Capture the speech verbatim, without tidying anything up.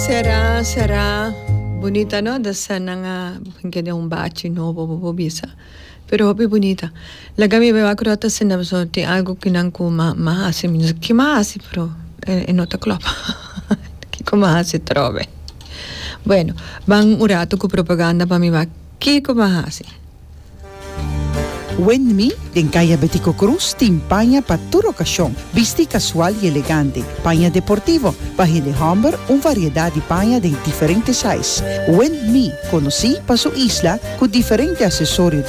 Sarà, sarà bonita, no? Da sana nga hingga de un baci no bo bo bisa. Pero hobi bonita. Lagami beva kurata sinabso ti algo kinangku ma mahasi minus ki mahasi pero e nota klop. Ki ko mahasi trove. Bueno, bang urato ku propaganda pa mi va ki ko mahasi. Wendmi, den Caia Betico Cruz, ti impagna per tutta occasione, visti casuali e eleganti, pagna deportivo, pagna de hamburger, un varietà di pagna di differenti size. Wendmi, conosci per su isla con differenti accessori